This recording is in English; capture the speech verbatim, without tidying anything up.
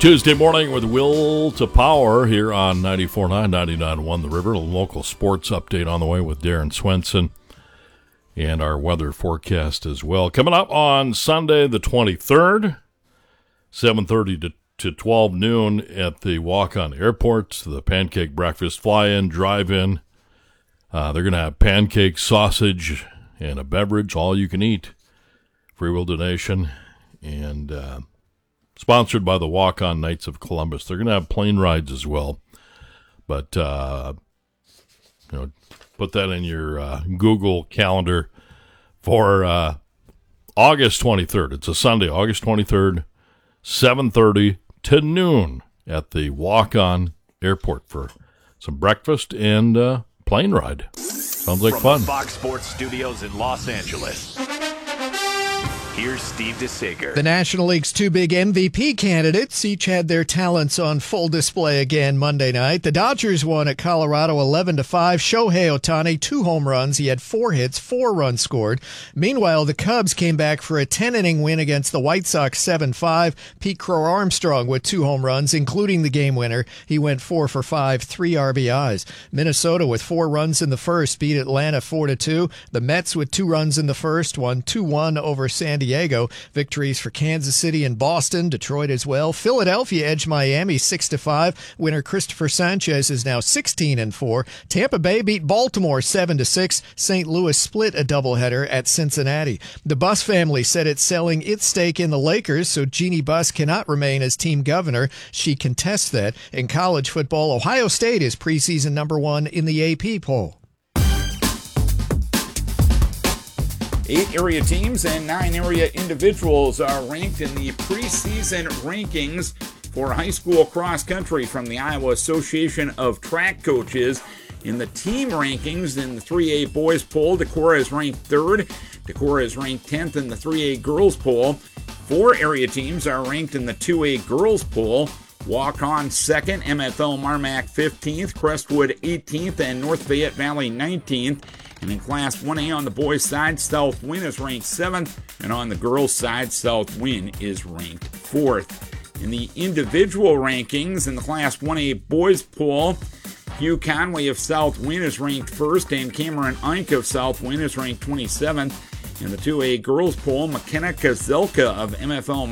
Tuesday morning with Will to Power here on ninety-four point nine, ninety-nine point one The River. A local sports update on the way with Darren Swenson and our weather forecast as well. Coming up on Sunday the twenty-third, seven thirty to, to twelve noon at the Walk-On Airport, the Pancake Breakfast Fly-In, Drive-In. Uh, they're going to have pancake, sausage, and a beverage, all you can eat. Free will donation, and uh, sponsored by the Walk-On Knights of Columbus. They're going to have plane rides as well. But, uh, you know, put that in your uh, Google Calendar for uh, August twenty-third. It's a Sunday, August twenty-third, seven thirty to noon at the Walk-On Airport for some breakfast and uh, plane ride. Sounds like From fun. The Fox Sports Studios in Los Angeles, here's Steve DeSager. The National League's two big M V P candidates each had their talents on full display again Monday night. The Dodgers won at Colorado eleven to five. Shohei Ohtani, two home runs. He had four hits, four runs scored. Meanwhile, the Cubs came back for a ten-inning win against the White Sox seven five. Pete Crow Armstrong with two home runs, including the game winner. He went four for five, three R B Is. Minnesota with four runs in the first beat Atlanta four to two. The Mets with two runs in the first won two one over San Diego. Victories for Kansas City and Boston, Detroit as well. Philadelphia edged Miami six to five. Winner Christopher Sanchez is now sixteen and four. Tampa Bay beat Baltimore seven to six. Saint Louis split a doubleheader at Cincinnati. The Buss family said it's selling its stake in the Lakers, so Jeannie Buss cannot remain as team governor. She contests that. In college football, Ohio State is preseason number one in the A P poll. Eight area teams and nine area individuals are ranked in the preseason rankings for high school cross country from the Iowa Association of Track Coaches. In the team rankings in the three A boys poll, Decorah is ranked third. Decorah is ranked tenth in the three A girls poll. Four area teams are ranked in the two A girls poll. Walk-On second, M F L Marmac fifteenth, Crestwood eighteenth, and North Fayette Valley nineteenth. And in Class one A on the boys' side, Southwind is ranked seventh, and on the girls' side, Southwind is ranked fourth. In the individual rankings in the Class one A boys poll, Hugh Conway of Southwind is ranked first, and Cameron Eink of Southwind is ranked twenty-seventh. In the two A girls poll, McKenna Kazelka of M F L